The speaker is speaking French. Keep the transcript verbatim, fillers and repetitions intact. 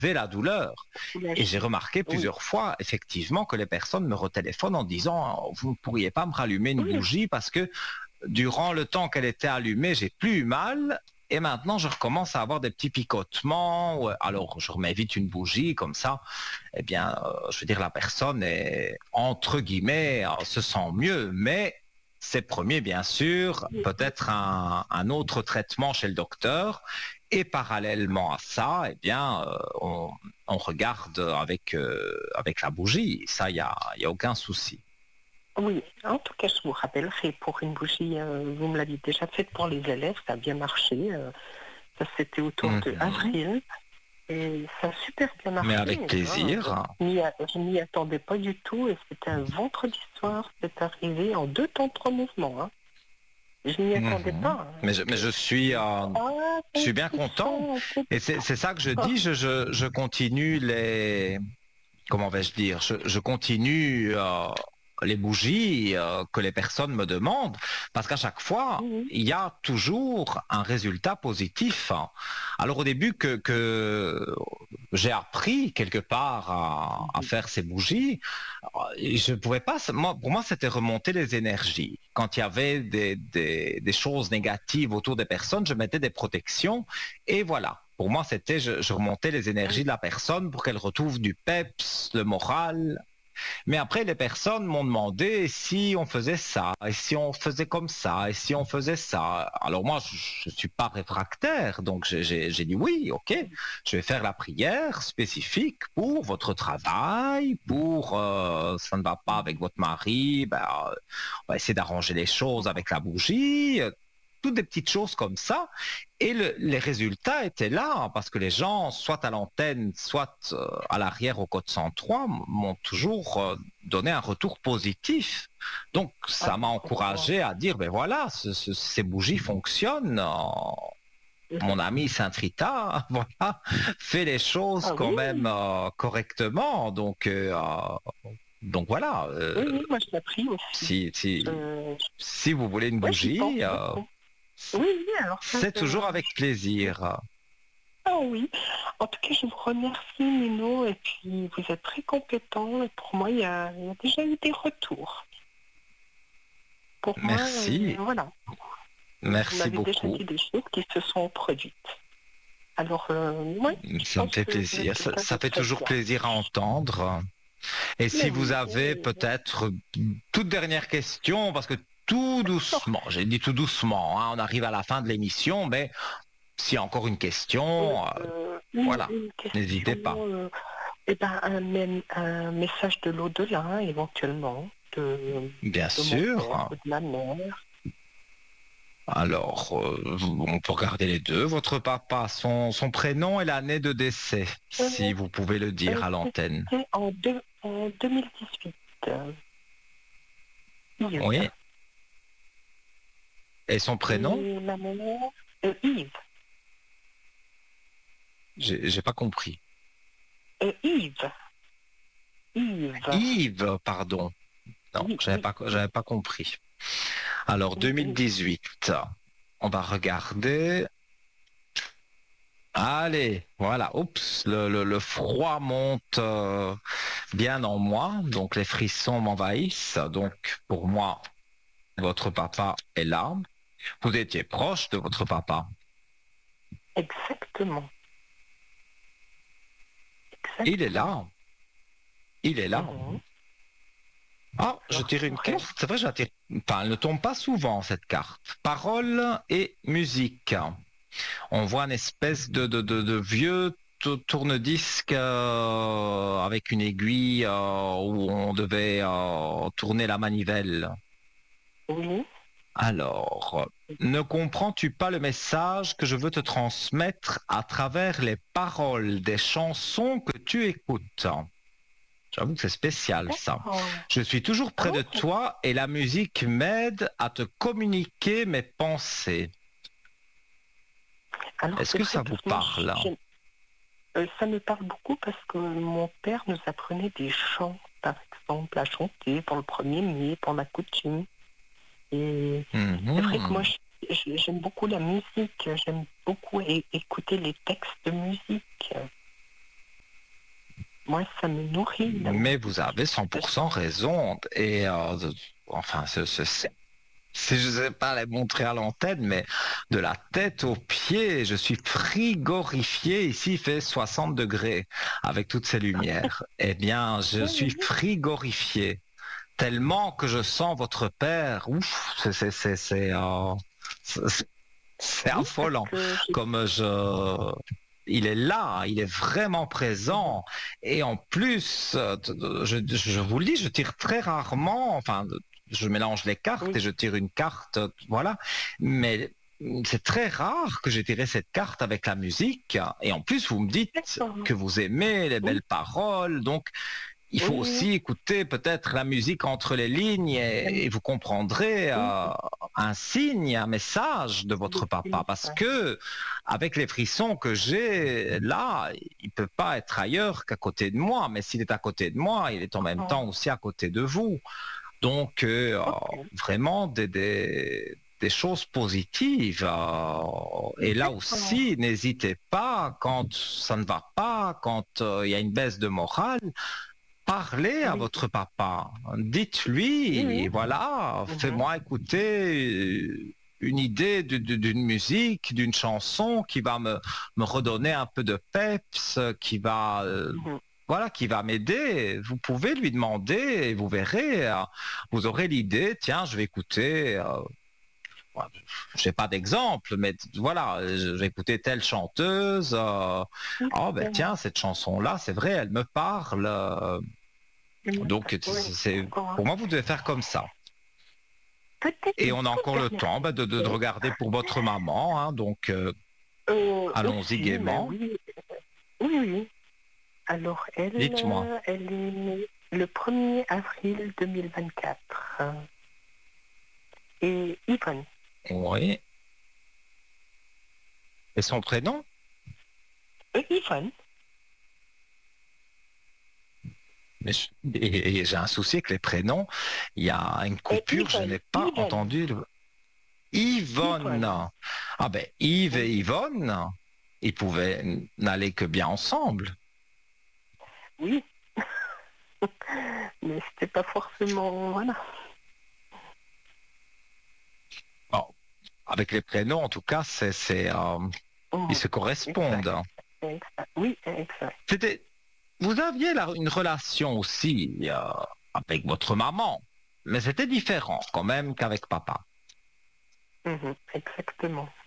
soulaver la douleur. Et j'ai remarqué Oui, plusieurs fois, effectivement, que les personnes me retéléphonent en disant, vous ne pourriez pas me rallumer une oui, bougie parce que durant le temps qu'elle était allumée, j'ai plus eu mal. Et maintenant, je recommence à avoir des petits picotements. Alors, je remets vite une bougie, comme ça. Eh bien, euh, je veux dire, la personne est, entre guillemets, euh, se sent mieux. Mais c'est premier, bien sûr, oui. peut-être un, un autre traitement chez le docteur. Et parallèlement à ça, eh bien, euh, on, on regarde avec, euh, avec la bougie. Ça, il n'y a, y a aucun souci. Oui, en tout cas, je vous rappellerai pour une bougie, euh, vous me l'aviez déjà faite pour les élèves, ça a bien marché. euh, ça, c'était autour de Mhm. avril et ça a super bien Mais marché. avec Hein. plaisir. Je m'y a- je m'y attendais pas du tout et c'était un vendredi soir, c'est arrivé en deux temps, trois mouvements. Hein. Je m'y attendais Mhm. pas. Hein. Mais, je, mais je suis, euh, Ah, je un suis bien petit content. son, un petit Et c'est c'est ça que je son. dis. Je, je, je continue les, comment vais-je dire, je, je continue euh, les bougies euh, que les personnes me demandent, parce qu'à chaque fois, Oui, il y a toujours un résultat positif. Alors au début que, que j'ai appris quelque part à, à oui. faire ces bougies, euh, je pouvais pas, moi, pour moi c'était remonter les énergies. Quand il y avait des, des, des choses négatives autour des personnes, je mettais des protections et voilà. Pour moi, c'était, je, je remontais les énergies de la personne pour qu'elle retrouve du peps, le moral. Mais après, les personnes m'ont demandé si on faisait ça, et si on faisait comme ça, et si on faisait ça. Alors moi, je ne suis pas réfractaire, donc j'ai j'ai- j'ai dit oui, ok, je vais faire la prière spécifique pour votre travail, pour euh, ça ne va pas avec votre mari, ben, euh, on va essayer d'arranger les choses avec la bougie, euh, toutes des petites choses comme ça. Et le- les résultats étaient là, hein, parce que les gens, soit à l'antenne, soit euh, à l'arrière au code cent trois, m- m'ont toujours euh, donné un retour positif. Donc, Ah, ça m'a comme quoi. encouragé à dire, ben voilà, ce- ce- ces bougies fonctionnent. euh, Mon ami Saint Rita, voilà, fait les choses Ah quand oui, même euh, correctement. Donc, euh, euh, donc voilà, euh, oui, oui, moi je l'ai pris aussi. si, si, Je, si vous voulez une ouais, j'y pense bougie, euh, beaucoup. Oui, oui, alors ça, c'est toujours je, avec plaisir. ah oui. En tout cas, je vous remercie, Nino, et puis vous êtes très compétent, et pour moi, il y a, il y a déjà eu des retours. Pour moi, euh, Merci, voilà, vous merci m'avez déjà beaucoup. dit des choses qui se sont produites. Alors, euh, moi, je Ça me pense fait que vous êtes plaisir. Ça, quelqu'un ça de fait très toujours bien. plaisir à entendre. Et Mais si vous oui, avez oui, oui. peut-être toute dernière question, parce que tout D'accord. doucement, j'ai dit tout doucement, hein, on arrive à la fin de l'émission, mais s'il y a encore une Euh, question, euh, euh, une, voilà, une n'hésitez question, pas. euh, eh ben, un, mem- un message de l'au-delà, éventuellement, de, Bien de mon père sûr. ou de ma mère. Alors, euh, on peut regarder les deux. Votre papa, son, son prénom et l'année de décès, Euh, si vous pouvez le euh, dire à l'antenne. C'était en, deux, en deux mille dix-huit. Euh, Yves. Oui. Et son prénom? Et ma mère, euh, Yves. J'ai j'ai pas compris. Euh, Yves. Yves. Yves, pardon. Non, Oui, j'avais oui, pas, oui. j'avais pas compris. Alors, Oui, oui. deux mille dix-huit, on va regarder. Allez, voilà. Oups, le, le- le froid monte euh, bien en moi, donc les frissons m'envahissent. Donc, pour moi, votre papa est là. Vous étiez proche de votre papa. Exactement. Il est Exactement. là. Il est là. Mhm. Ah, je Alors, tire c'est une vrai. carte. C'est vrai, je la tire. Enfin, elle ne tombe pas souvent, cette carte. Parole et musique. On voit une espèce de, de, de, de vieux tou- tourne-disque euh, avec une aiguille euh, où on devait euh, tourner la manivelle. Oui. Alors, ne comprends-tu pas le message que je veux te transmettre à travers les paroles des chansons que tu écoutes? J'avoue que c'est spécial ça. D'accord. Je suis toujours Ah, près de toi et la musique m'aide à te communiquer mes pensées. alors, Est-ce c'est que vrai ça vous parce que moi, parle? je- euh, ça me parle beaucoup parce que mon père nous apprenait des chants, par exemple, à chanter pour le premier mai, pour la coutume. Et c'est vrai que moi, Mhm. je- je- j'aime beaucoup la musique, j'aime beaucoup é- écouter les textes de musique. moi, ça me nourrit. Mais vous avez cent pour cent raison. Et euh, enfin, ce, ce, si je ne sais pas les montrer à l'antenne, mais de la tête aux pieds, je suis frigorifié. Ici, il fait soixante degrés avec toutes ces lumières. Eh bien, je suis frigorifié. Tellement que je sens votre père. Ouf, c'est, c'est, c'est, c'est, euh, c'est, c'est affolant. Comme je... Il est là, il est vraiment présent. Et en plus, je, je vous le dis, je tire très rarement, enfin, je mélange les cartes oui. et je tire une carte, voilà. Mais c'est très rare que j'ai tiré cette carte avec la musique. Et en plus, vous me dites que vous aimez les belles oui. paroles. Donc, il faut oui. aussi écouter peut-être la musique entre les lignes et, et vous comprendrez euh, un signe, un message de votre papa. Parce que, avec les frissons que j'ai, là, il ne peut pas être ailleurs qu'à côté de moi. Mais s'il est à côté de moi, il est en même temps aussi à côté de vous. Donc, euh, okay. vraiment des, des, des choses positives. Euh, et là aussi, n'hésitez pas, quand ça ne va pas, quand il euh, y a une baisse de morale, parlez à oui. votre papa. Dites-lui, oui. voilà, mm-hmm. fais-moi écouter une idée de, de, d'une musique, d'une chanson qui va me, me redonner un peu de peps, qui va... Euh, mm-hmm. Voilà, qui va m'aider. Vous pouvez lui demander et vous verrez, euh, vous aurez l'idée, tiens, je vais écouter, euh, je n'ai pas d'exemple, mais voilà, je vais écouter telle chanteuse. Euh, oh ben tiens, cette chanson-là, c'est vrai, elle me parle. Euh, donc, c'est, pour moi, vous devez faire comme ça. Et on a encore le temps ben, de, de, de regarder pour votre maman, hein, donc euh, euh, allons-y gaiement. Oui, oui. oui. Alors, elle, euh, elle est née le premier avril deux mille vingt-quatre. Et Yvonne. Oui. Et son prénom? Et Yvonne. Mais je, et, et j'ai un souci avec les prénoms. Il y a une coupure, Yvonne, je n'ai pas Yvonne. entendu. Le... Yvonne. Yvonne. Ah ben, Yves et Yvonne, ils pouvaient n'aller que bien ensemble. Oui, mais c'était pas forcément... Voilà. Bon, avec les prénoms, en tout cas, c'est, c'est, euh, oh, ils se correspondent. Exact. Exact. Oui, exact. C'était, vous aviez là une relation aussi euh, avec votre maman, mais c'était différent quand même qu'avec papa. Mmh, exactement.